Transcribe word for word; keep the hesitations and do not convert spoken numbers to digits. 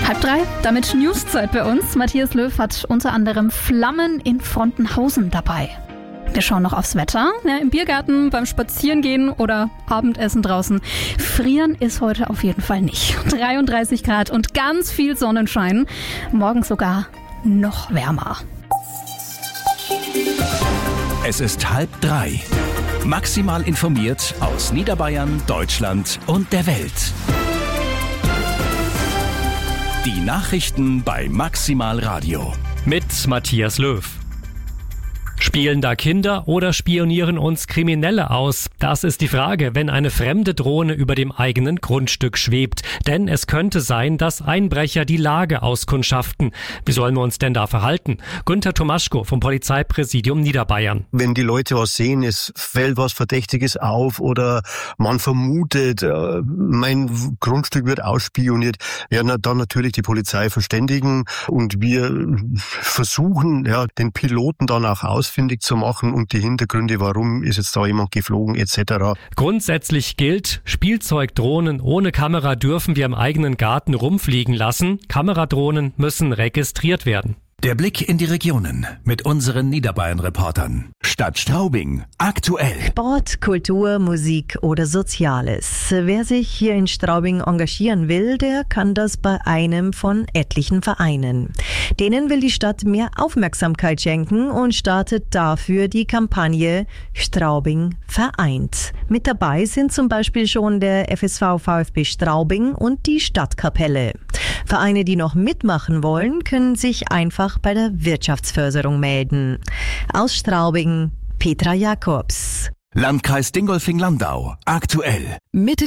Halb drei, damit Newszeit bei uns. Matthias Löw hat unter anderem Flammen in Frontenhausen dabei. Wir schauen noch aufs Wetter. Ja, im Biergarten, beim Spazierengehen oder Abendessen draußen. Frieren ist heute auf jeden Fall nicht. dreiunddreißig Grad und ganz viel Sonnenschein. Morgen sogar noch wärmer. Es ist halb drei. Maximal informiert aus Niederbayern, Deutschland und der Welt. Die Nachrichten bei Maximal Radio. Mit Matthias Löw. Spielen da Kinder oder spionieren uns Kriminelle aus? Das ist die Frage, wenn eine fremde Drohne über dem eigenen Grundstück schwebt. Denn es könnte sein, dass Einbrecher die Lage auskundschaften. Wie sollen wir uns denn da verhalten? Günther Tomaschko vom Polizeipräsidium Niederbayern. Wenn die Leute was sehen, es fällt was Verdächtiges auf oder man vermutet, mein Grundstück wird ausspioniert, werden dann natürlich die Polizei verständigen und wir versuchen, ja, den Piloten dann auch aus ausfindig zu machen und die Hintergründe, warum ist jetzt da jemand geflogen et cetera. Grundsätzlich gilt, Spielzeugdrohnen ohne Kamera dürfen wir im eigenen Garten rumfliegen lassen. Kameradrohnen müssen registriert werden. Der Blick in die Regionen mit unseren Niederbayern-Reportern. Stadt Straubing, aktuell. Sport, Kultur, Musik oder Soziales. Wer sich hier in Straubing engagieren will, der kann das bei einem von etlichen Vereinen. Denen will die Stadt mehr Aufmerksamkeit schenken und startet dafür die Kampagne Straubing vereint. Mit dabei sind zum Beispiel schon der F S V VfB Straubing und die Stadtkapelle. Vereine, die noch mitmachen wollen, können sich einfach bei der Wirtschaftsförderung melden. Aus Straubing, Petra Jakobs. Landkreis Dingolfing-Landau, aktuell. Mitte